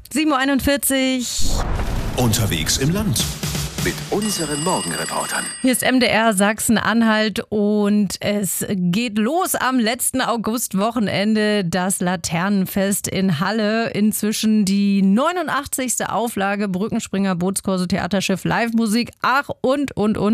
7:41 Uhr. Unterwegs im Land. Mit unseren Morgenreportern. Hier ist MDR Sachsen-Anhalt und es geht los am letzten Augustwochenende, das Laternenfest in Halle. Inzwischen die 89. Auflage Brückenspringer Bootskurse Theaterschiff Live-Musik. Ach und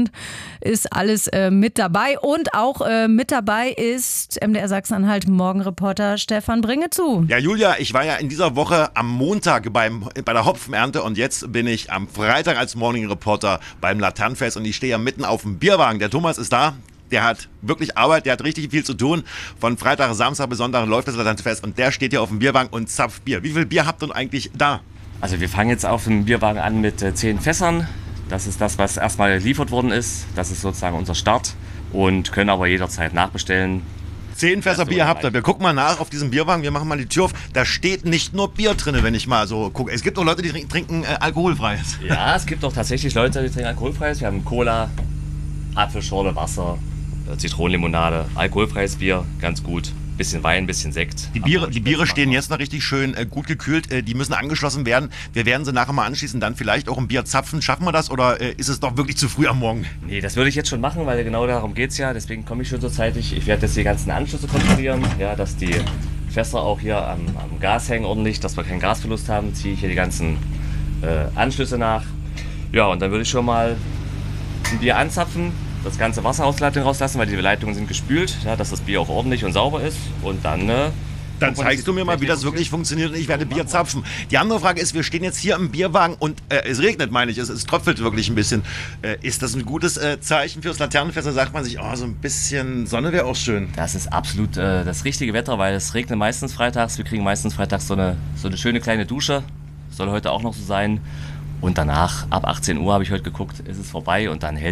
ist alles mit dabei. Und auch mit dabei ist MDR Sachsen-Anhalt Morgenreporter Stefan Bringezu. Ja, Julia, ich war ja in dieser Woche am Montag bei der Hopfenernte und jetzt bin ich am Freitag als Morning-Reporter beim Laternenfest und ich stehe ja mitten auf dem Bierwagen. Der Thomas ist da, der hat wirklich Arbeit, der hat richtig viel zu tun. Von Freitag, Samstag bis Sonntag läuft das Laternenfest und der steht hier auf dem Bierwagen und zapft Bier. Wie viel Bier habt ihr denn eigentlich da? Also wir fangen jetzt auf dem Bierwagen an mit 10 Fässern. Das ist das, was erstmal geliefert worden ist. Das ist sozusagen unser Start und können aber jederzeit nachbestellen. 10 Fässer Bier habt ihr. Wir gucken mal nach auf diesem Bierwagen. Wir machen mal die Tür auf. Da steht nicht nur Bier drin, wenn ich mal so gucke. Es gibt auch Leute, die trinken alkoholfreies. Ja, es gibt auch tatsächlich Leute, die trinken alkoholfreies. Wir haben Cola, Apfelschorle, Wasser, Zitronenlimonade, alkoholfreies Bier, ganz gut. Bisschen Wein, bisschen Sekt. Die Biere stehen jetzt noch richtig schön gut gekühlt. Die müssen angeschlossen werden. Wir werden sie nachher mal anschließen, dann vielleicht auch ein Bier zapfen. Schaffen wir das oder ist es doch wirklich zu früh am Morgen? Nee, das würde ich jetzt schon machen, weil genau darum geht es ja. Deswegen komme ich schon so zeitig. Ich werde jetzt die ganzen Anschlüsse kontrollieren, ja, dass die Fässer auch hier am Gas hängen ordentlich, dass wir keinen Gasverlust haben. Ziehe ich hier die ganzen Anschlüsse nach. Ja, und dann würde ich schon mal ein Bier anzapfen. Das ganze Wasser aus der Leitung rauslassen, weil die Leitungen sind gespült, ja, dass das Bier auch ordentlich und sauber ist. Und dann zeigst du mir mal, wie das wirklich funktioniert und ich werde Bier zapfen. Die andere Frage ist, wir stehen jetzt hier im Bierwagen und es regnet, meine ich, es tröpfelt wirklich ein bisschen. Ist das ein gutes Zeichen fürs Laternenfest? Da sagt man sich, oh, so ein bisschen Sonne wäre auch schön. Das ist absolut das richtige Wetter, weil es regnet meistens freitags. Wir kriegen meistens freitags so eine schöne kleine Dusche. Soll heute auch noch so sein. Und danach, ab 18 Uhr habe ich heute geguckt, ist es vorbei und dann hält